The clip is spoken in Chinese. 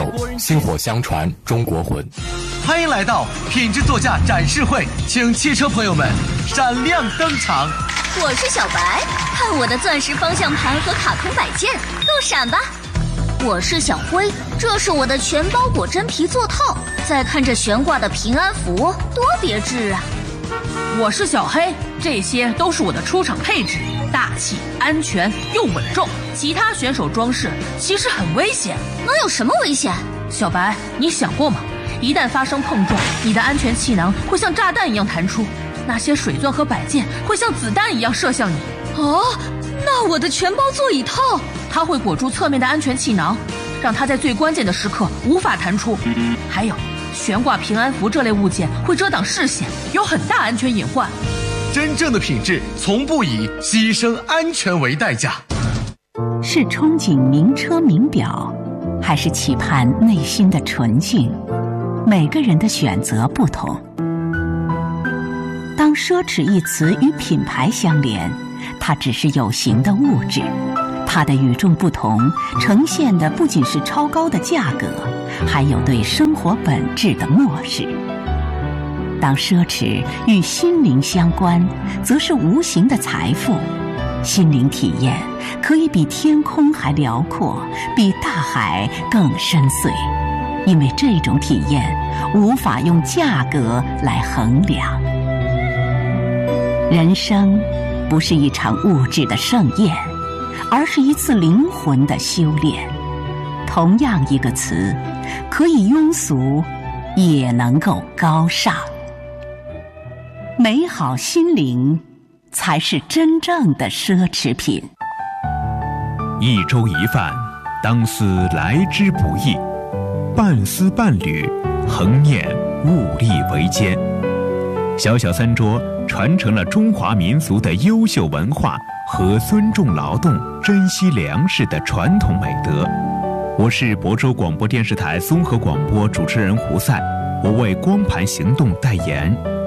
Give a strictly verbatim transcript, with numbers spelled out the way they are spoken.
薪火相传中国魂。 欢迎来到品质座驾展示会，请汽车朋友们闪亮登场。 我是小白，看我的钻石方向盘和卡通摆件，够闪吧？我是小灰，这是我的全包裹真皮座套，再看这悬挂的平安符，多别致啊！ 我是小黑，这些都是我的出场配置，大气、安全又稳重。其他选手装饰其实很危险。 能有什么危险？ 小白，你想过吗？一旦发生碰撞，你的安全气囊会像炸弹一样弹出，那些水钻和摆件会像子弹一样射向你。 哦，那我的全包座椅套， 它会裹住侧面的安全气囊，让它在最关键的时刻无法弹出。还有，悬挂平安符这类物件会遮挡视线，有很大安全隐患。 真正的品质从不以牺牲安全为代价。 是憧憬名车名表，还是期盼内心的纯净？每个人的选择不同。当奢侈一词与品牌相连，它只是有形的物质，它的与众不同呈现的不仅是超高的价格，还有对生活本质的漠视。当奢侈与心灵相关，则是无形的财富。心灵体验可以比天空还辽阔，比大海更深邃，因为这种体验无法用价格来衡量。人生不是一场物质的盛宴，而是一次灵魂的修炼。同样一个词，可以庸俗，也能够高尚。美好心灵才是真正的奢侈品。 一粥一饭，当思来之不易；半丝半缕，恒念物力维艰。小小餐桌传承了中华民族的优秀文化和尊重劳动、珍惜粮食的传统美德。我是亳州广播电视台综合广播主持人胡赛，我为光盘行动代言。